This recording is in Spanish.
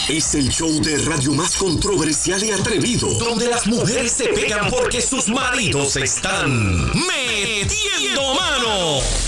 Es el show de radio más controversial y atrevido, donde las mujeres se pegan porque sus maridos están metiendo mano.